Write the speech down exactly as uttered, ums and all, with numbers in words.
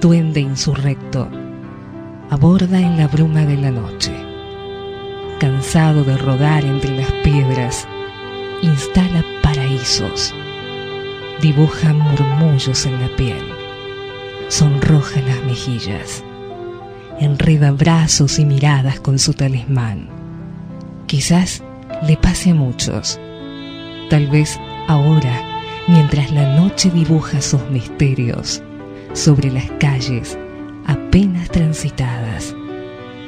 duende insurrecto, aborda en la bruma de la noche. Cansado de rodar entre las piedras, instala paraísos. Dibuja murmullos en la piel, sonroja las mejillas, enreda brazos y miradas con su talismán. Quizás le pase a muchos, tal vez ahora, mientras la noche dibuja sus misterios sobre las calles apenas transitadas